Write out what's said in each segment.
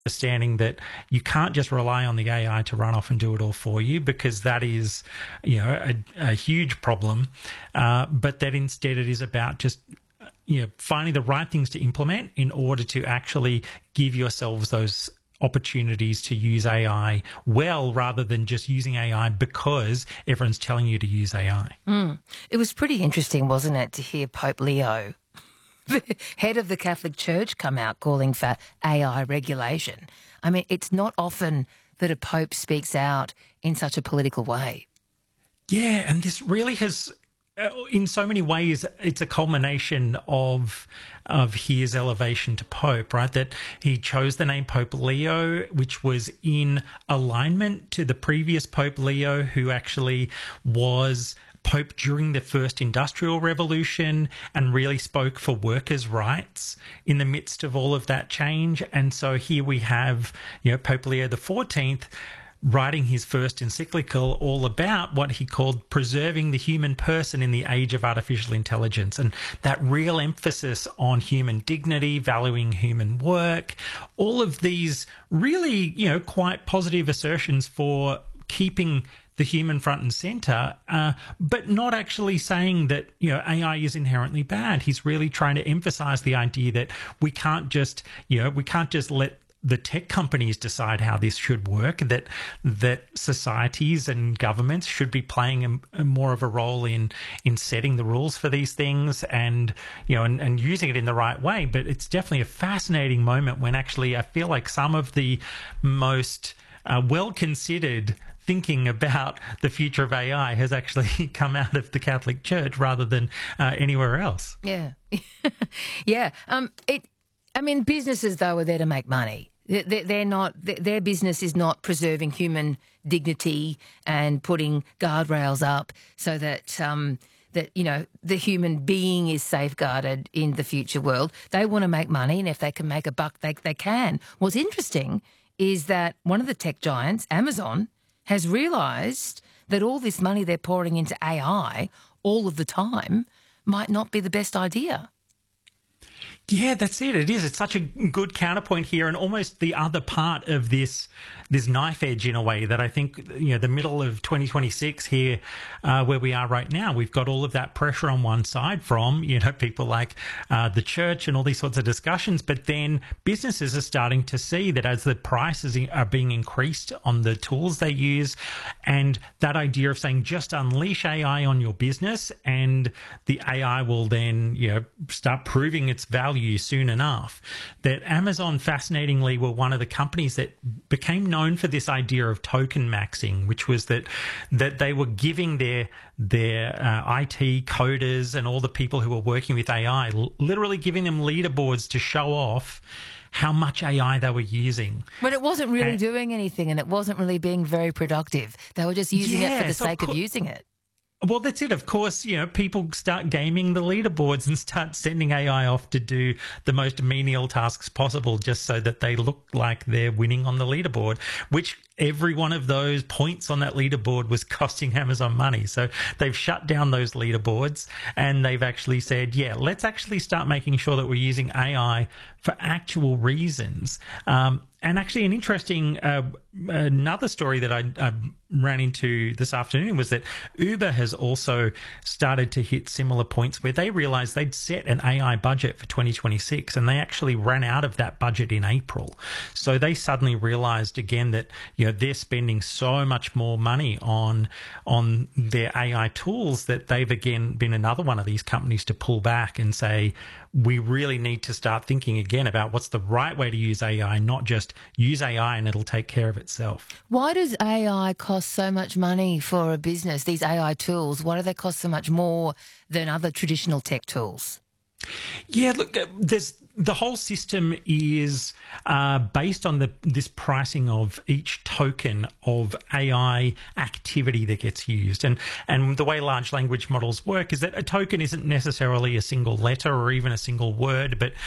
understanding that you can't just rely on the AI to run off and do it all for you, because that is, a huge problem. But that instead it is about just, finding the right things to implement in order to actually give yourselves those opportunities to use AI well, rather than just using AI because everyone's telling you to use AI. It was pretty interesting, wasn't it, to hear Pope Leo, the head of the Catholic Church, come out calling for AI regulation. I mean, it's not often that a pope speaks out in such a political way. Yeah, and this really has, in so many ways, it's a culmination of his elevation to Pope, right? That he chose the name Pope Leo, which was in alignment to the previous Pope Leo, who actually was Pope during the first Industrial Revolution and really spoke for workers' rights in the midst of all of that change. And so here we have, Pope Leo XIV writing his first encyclical all about what he called preserving the human person in the age of artificial intelligence, and that real emphasis on human dignity, valuing human work, all of these really, quite positive assertions for keeping the human front and center, but not actually saying that, AI is inherently bad. He's really trying to emphasize the idea that we can't just let the tech companies decide how this should work, that societies and governments should be playing a more of a role in setting the rules for these things and using it in the right way. But it's definitely a fascinating moment when actually I feel like some of the most well-considered thinking about the future of AI has actually come out of the Catholic Church rather than anywhere else. Yeah. Yeah. Businesses, though, are there to make money. They're not. Their business is not preserving human dignity and putting guardrails up so that the human being is safeguarded in the future world. They want to make money, and if they can make a buck, they can. What's interesting is that one of the tech giants, Amazon, has realised that all this money they're pouring into AI all of the time might not be the best idea. Yeah, that's it. It is. It's such a good counterpoint here, and almost the other part of this knife edge in a way that I think, the middle of 2026 here, where we are right now, we've got all of that pressure on one side from, people like the church and all these sorts of discussions, but then businesses are starting to see that as the prices are being increased on the tools they use, and that idea of saying just unleash AI on your business and the AI will then, start proving its value soon enough, that Amazon fascinatingly were one of the companies that became known for this idea of token maxing, which was that they were giving their IT coders and all the people who were working with AI, literally giving them leaderboards to show off how much AI they were using. But it wasn't really doing anything, and it wasn't really being very productive. They were just using it for the sake of using it. Well, that's it. Of course, people start gaming the leaderboards and start sending AI off to do the most menial tasks possible just so that they look like they're winning on the leaderboard, which every one of those points on that leaderboard was costing Amazon money. So they've shut down those leaderboards and they've actually said, let's actually start making sure that we're using AI for actual reasons. And actually an interesting another story that I ran into this afternoon was that Uber has also started to hit similar points where they realized they'd set an AI budget for 2026 and they actually ran out of that budget in April. So they suddenly realized again that, they're spending so much more money on their AI tools that they've again been another one of these companies to pull back and say, we really need to start thinking again about what's the right way to use AI, not just use AI and it'll take care of itself. Why does AI cost so much money for a business, these AI tools? Why do they cost so much more than other traditional tech tools? Yeah, look, the whole system is based on this pricing of each token of AI activity that gets used. And the way large language models work is that a token isn't necessarily a single letter or even a single word, but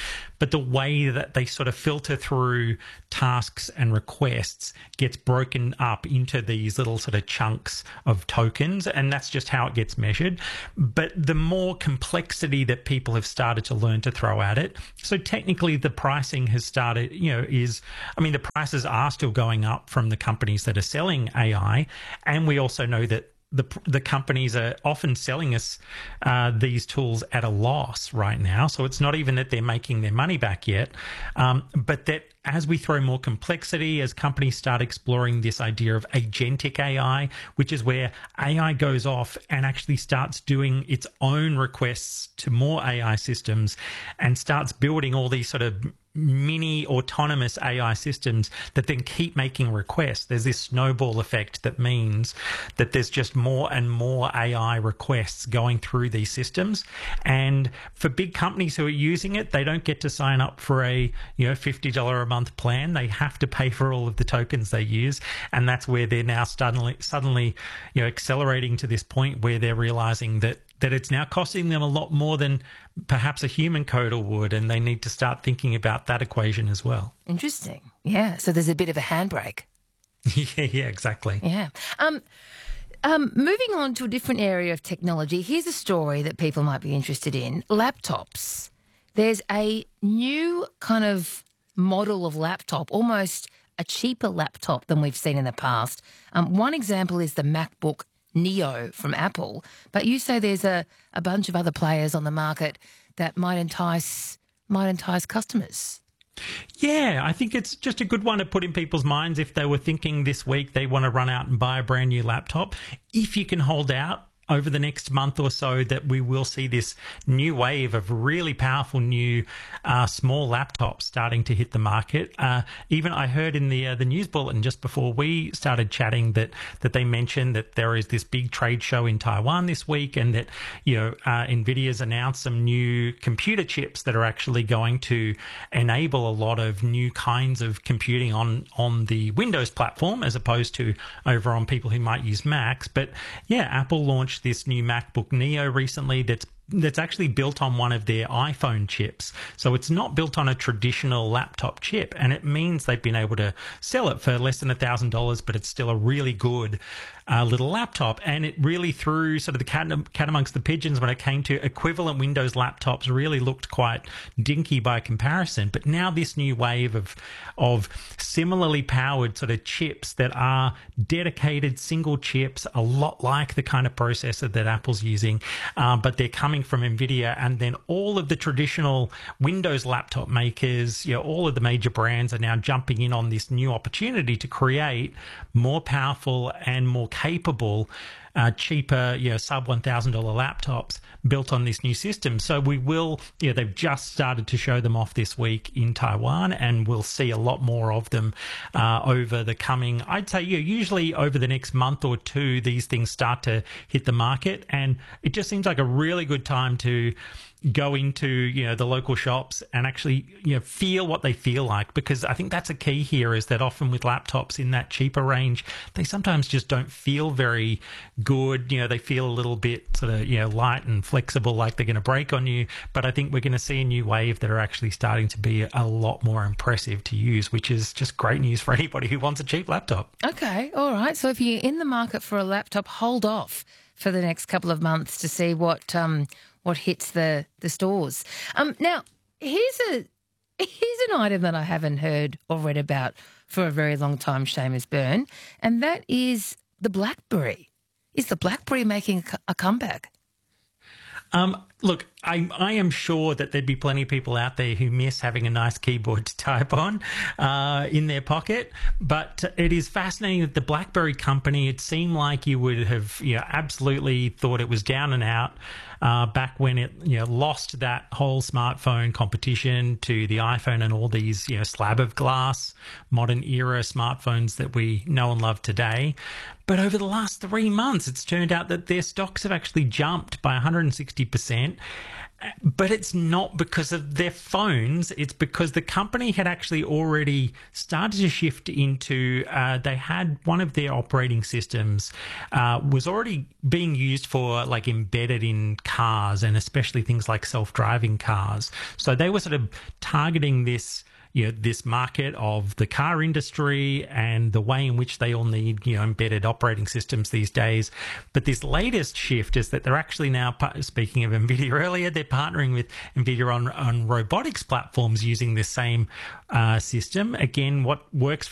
but the way that they sort of filter through tasks and requests gets broken up into these little sort of chunks of tokens, and that's just how it gets measured. But the more complexity that people have started to learn to throw at it, so technically the pricing has started, the prices are still going up from the companies that are selling AI, and we also know that the companies are often selling us these tools at a loss right now. So it's not even that they're making their money back yet, but that as we throw more complexity, as companies start exploring this idea of agentic AI, which is where AI goes off and actually starts doing its own requests to more AI systems and starts building all these sort of mini autonomous AI systems that then keep making requests. There's this snowball effect that means that there's just more and more AI requests going through these systems. And for big companies who are using it, they don't get to sign up for a $50 a month plan. They have to pay for all of the tokens they use. And that's where they're now suddenly accelerating to this point where they're realizing that it's now costing them a lot more than perhaps a human coder would, and they need to start thinking about that equation as well. Interesting. Yeah. So there's a bit of a handbrake. Yeah, exactly. Yeah. Moving on to a different area of technology, here's a story that people might be interested in. Laptops. There's a new kind of model of laptop, almost a cheaper laptop than we've seen in the past. One example is the MacBook Neo from Apple, but you say there's a bunch of other players on the market that might entice customers. Yeah, I think it's just a good one to put in people's minds if they were thinking this week they want to run out and buy a brand new laptop. If you can hold out over the next month or so, that we will see this new wave of really powerful new small laptops starting to hit the market. Even I heard in the news bulletin just before we started chatting that they mentioned that there is this big trade show in Taiwan this week, and that NVIDIA's announced some new computer chips that are actually going to enable a lot of new kinds of computing on the Windows platform as opposed to over on people who might use Macs. But yeah, Apple launched this new MacBook Neo recently that's actually built on one of their iPhone chips. So it's not built on a traditional laptop chip, and it means they've been able to sell it for less than $1,000, but it's still a really good little laptop. And it really threw sort of the cat amongst the pigeons when it came to equivalent Windows laptops. Really looked quite dinky by comparison. But now this new wave of similarly powered sort of chips that are dedicated single chips, a lot like the kind of processor that Apple's using, but they're coming from NVIDIA, and then all of the traditional Windows laptop makers, all of the major brands are now jumping in on this new opportunity to create more powerful and more capable, cheaper, sub $1,000 laptops built on this new system. So we will, they've just started to show them off this week in Taiwan, and we'll see a lot more of them over the coming, I'd say, usually over the next month or two, these things start to hit the market. And it just seems like a really good time to go into the local shops and actually feel what they feel like, because I think that's a key here, is that often with laptops in that cheaper range, they sometimes just don't feel very good. They feel a little bit sort of light and flexible, like they're going to break on you. But I think we're going to see a new wave that are actually starting to be a lot more impressive to use, which is just great news for anybody who wants a cheap laptop. Okay, all right. So if you're in the market for a laptop, hold off for the next couple of months to see what hits the stores. Now, here's an item that I haven't heard or read about for a very long time, Seamus Byrne, and that is the BlackBerry. Is the BlackBerry making a comeback? Look, I am sure that there'd be plenty of people out there who miss having a nice keyboard to type on in their pocket. But it is fascinating that the BlackBerry company, it seemed like you would have absolutely thought it was down and out back when it lost that whole smartphone competition to the iPhone and all these slab of glass modern era smartphones that we know and love today. But over the last 3 months, it's turned out that their stocks have actually jumped by 160%. But it's not because of their phones. It's because the company had actually already started to shift into, they had one of their operating systems was already being used for like embedded in cars, and especially things like self-driving cars. So they were sort of targeting this, this market of the car industry and the way in which they all need, embedded operating systems these days. But this latest shift is that they're actually now, speaking of NVIDIA earlier, they're partnering with NVIDIA on robotics platforms using this same system. Again, what works